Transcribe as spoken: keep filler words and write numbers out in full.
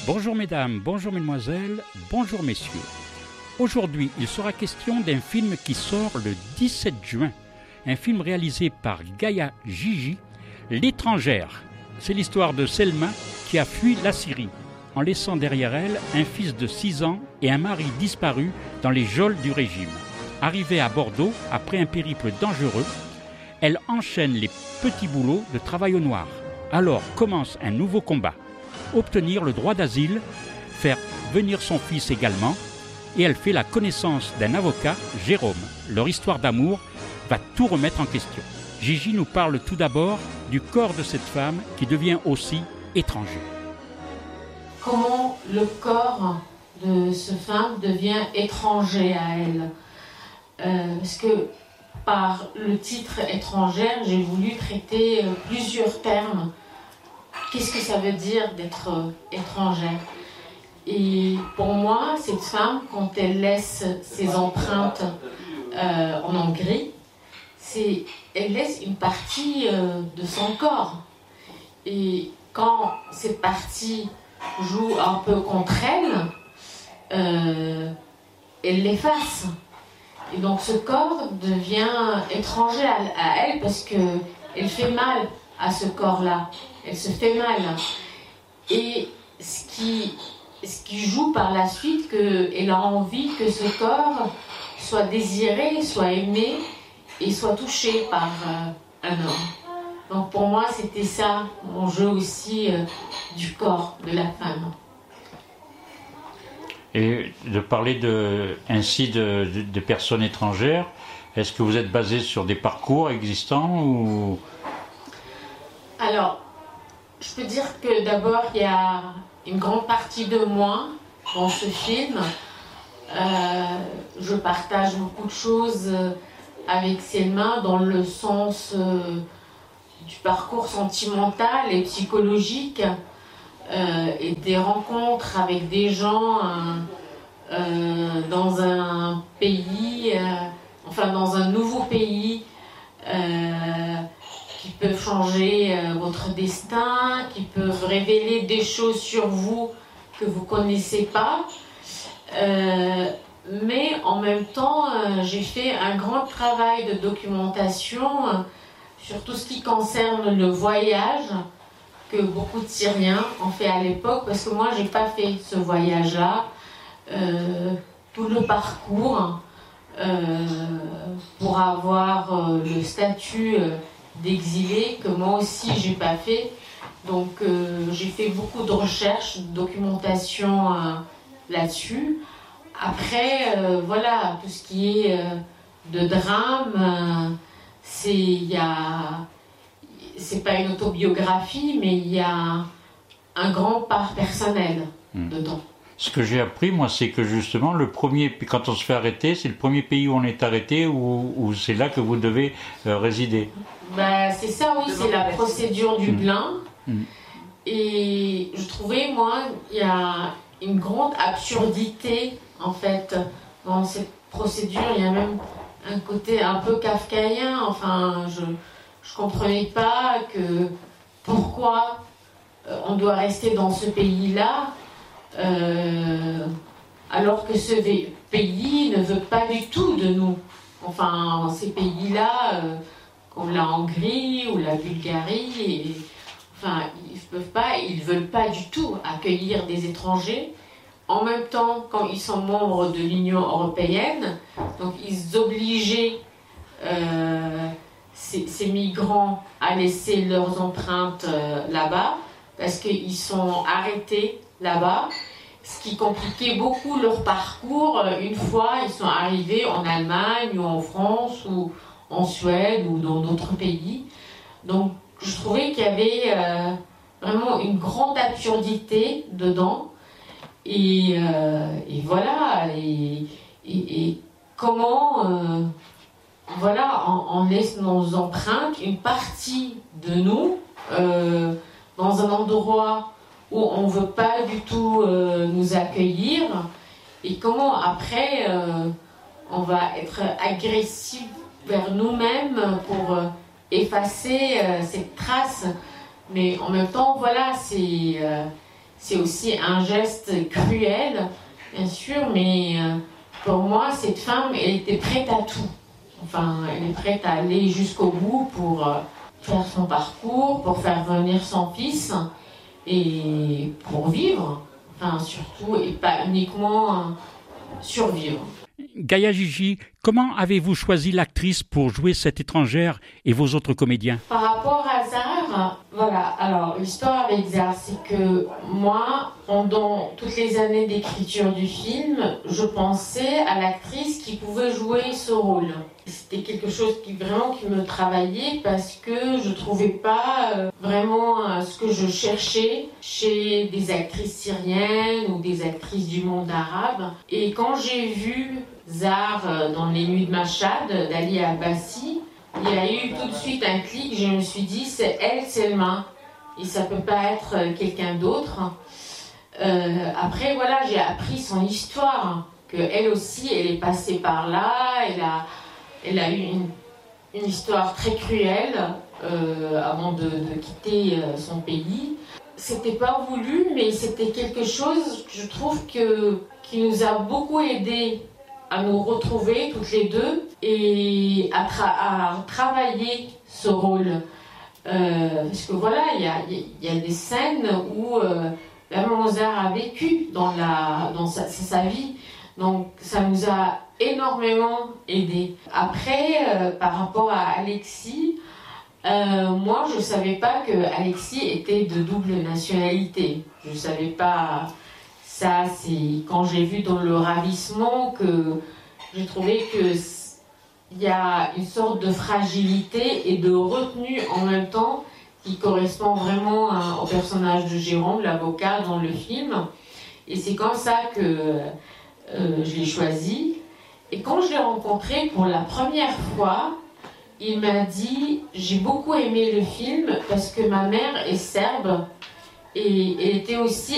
Bonjour mesdames, bonjour mesdemoiselles, bonjour messieurs. Aujourd'hui, il sera question d'un film qui sort le dix-sept juin. Un film réalisé par Gaïa Gigi, L'étrangère. C'est l'histoire de Selma qui a fui la Syrie, en laissant derrière elle un fils de six ans et un mari disparu dans les geôles du régime. Arrivée à Bordeaux, après un périple dangereux, elle enchaîne les petits boulots de travail au noir. Alors commence un nouveau combat. Obtenir le droit d'asile, faire venir son fils également, et elle fait la connaissance d'un avocat, Jérôme. Leur histoire d'amour va tout remettre en question. Gigi nous parle tout d'abord du corps de cette femme qui devient aussi étranger. Comment le corps de cette femme devient étranger à elle. Euh, parce que par le titre étrangère, j'ai voulu traiter euh, plusieurs termes. Qu'est-ce que ça veut dire d'être euh, étrangère? Et pour moi, cette femme, quand elle laisse ses empreintes euh, en Hongrie, c'est, elle laisse une partie euh, de son corps. Et quand cette partie joue un peu contre elle, euh, elle l'efface. Et donc ce corps devient étranger à, à elle parce qu'elle fait mal à ce corps-là. Elle se fait mal. Et ce qui, ce qui joue par la suite, qu'elle a envie que ce corps soit désiré, soit aimé et soit touché par euh, un homme. Donc pour moi, c'était ça, mon jeu aussi euh, du corps de la femme. Et de parler de, ainsi de, de, de personnes étrangères, est-ce que vous êtes basé sur des parcours existants ou... Alors, je peux dire que d'abord, il y a une grande partie de moi dans ce film. Euh, je partage beaucoup de choses avec Selma dans le sens euh, du parcours sentimental et psychologique euh, et des rencontres avec des gens euh, euh, dans un pays, euh, enfin dans un nouveau pays euh, qui peuvent changer euh, votre destin, qui peuvent révéler des choses sur vous que vous ne connaissez pas. Euh, mais en même temps, euh, j'ai fait un grand travail de documentation euh, sur tout ce qui concerne le voyage que beaucoup de Syriens ont fait à l'époque, parce que moi, je n'ai pas fait ce voyage-là. Euh, tout le parcours euh, pour avoir euh, le statut euh, d'exilé, que moi aussi, je n'ai pas fait. Donc, euh, j'ai fait beaucoup de recherches, de documentation euh, là-dessus. Après, euh, voilà, tout ce qui est euh, de drame, euh, c'est, il y a, c'est pas une autobiographie, mais il y a un grand part personnel mmh. dedans. Ce que j'ai appris, moi, c'est que justement, le premier, quand on se fait arrêter, c'est le premier pays où on est arrêté, ou, ou c'est là que vous devez euh, résider. Bah, c'est ça, oui, c'est la procédure du Dublin. Mmh. Mmh. Et je trouvais, moi, il y a une grande absurdité, en fait, dans cette procédure. Il y a même un côté un peu kafkaïen. Enfin, je je comprenais pas que pourquoi euh, on doit rester dans ce pays-là euh, alors que ce pays ne veut pas du tout de nous. Enfin, ces pays-là, euh, comme la Hongrie ou la Bulgarie, et, enfin, ils ne peuvent pas, ils veulent pas du tout accueillir des étrangers. En même temps, quand ils sont membres de l'Union européenne, donc ils obligeaient euh, ces, ces migrants à laisser leurs empreintes euh, là-bas, parce qu'ils sont arrêtés là-bas, ce qui compliquait beaucoup leur parcours une fois ils sont arrivés en Allemagne ou en France ou en Suède ou dans d'autres pays. Donc je trouvais qu'il y avait euh, vraiment une grande absurdité dedans. Et, euh, et voilà, et, et, et comment, euh, voilà, on, on laisse nos empreintes, une partie de nous, euh, dans un endroit où on ne veut pas du tout euh, nous accueillir, et comment après euh, on va être agressif vers nous-mêmes pour euh, effacer euh, cette trace. Mais en même temps, voilà, c'est... Euh, c'est aussi un geste cruel, bien sûr, mais euh, pour moi, cette femme, elle était prête à tout. Enfin, elle est prête à aller jusqu'au bout pour euh, faire son parcours, pour faire venir son fils et pour vivre, enfin surtout, et pas uniquement euh, survivre. Gaïa Jiji, comment avez-vous choisi l'actrice pour jouer cette étrangère et vos autres comédiens? Par rapport à Zar, voilà, alors l'histoire avec Zar, c'est que moi, pendant toutes les années d'écriture du film, je pensais à l'actrice qui pouvait jouer ce rôle. C'était quelque chose qui vraiment qui me travaillait parce que je trouvais pas euh, vraiment euh, ce que je cherchais chez des actrices syriennes ou des actrices du monde arabe. Et quand j'ai vu Zar euh, dans Les Nuits de Machhad d'Ali Abbasi, il y a eu tout de suite un clic, je me suis dit c'est elle, Selma, et ça peut pas être euh, quelqu'un d'autre. Euh, après voilà, j'ai appris son histoire, que elle aussi, elle est passée par là, elle a Elle a eu une, une histoire très cruelle euh, avant de, de quitter euh, son pays. C'était pas voulu, mais c'était quelque chose, je trouve, que, qui nous a beaucoup aidés à nous retrouver toutes les deux et à, tra- à travailler ce rôle. Euh, parce que voilà, il y a, y a des scènes où euh, vraiment Zar a vécu dans, la, dans sa, sa vie. Donc ça nous a énormément aidé. Après, euh, par rapport à Alexis, euh, moi je ne savais pas que Alexis était de double nationalité. Je ne savais pas ça. C'est quand j'ai vu dans Le Ravissement que j'ai trouvé qu'il y a une sorte de fragilité et de retenue en même temps qui correspond vraiment à, au personnage de Jérôme, l'avocat dans le film. Et c'est comme ça que Euh, je l'ai choisi. Et quand je l'ai rencontré pour la première fois, il m'a dit « J'ai beaucoup aimé le film parce que ma mère est serbe et elle était aussi étrangère. »